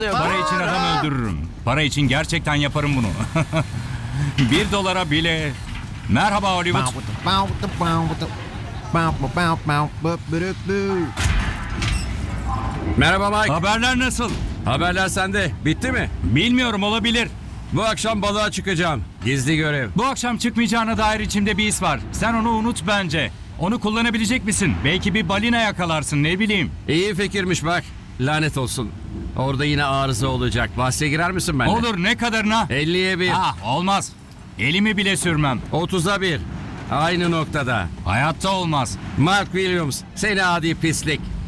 Para için adam öldürürüm. Para için gerçekten yaparım bunu. $1 bile. Merhaba Hollywood. Merhaba Mike. Haberler nasıl? Haberler sende. Bitti mi? Bilmiyorum, olabilir. Bu akşam balığa çıkacağım. Gizli görev. Bu akşam çıkmayacağına dair içimde bir his var. Sen onu unut bence. Onu kullanabilecek misin? Belki bir balina yakalarsın, ne bileyim. İyi fikirmiş bak. Lanet olsun. Orada yine arıza olacak. Bahse girer misin benimle? Olur, ne kadarına? 50'ye 1. Olmaz. Elimi bile sürmem. 30'a 1. Aynı noktada. Hayatta olmaz. Mark Williams. Seni adi pislik.